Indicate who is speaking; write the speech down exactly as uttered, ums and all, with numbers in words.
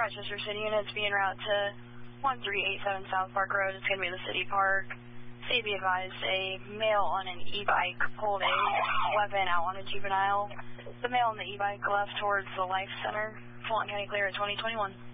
Speaker 1: Rochester City units being route to one three eight seven South Park Road. It's going to be the City Park. Say be advised, a male on an e-bike pulled a weapon out on a juvenile. The male on the e-bike left towards the Life Center. Fulton County clear at twenty twenty-one.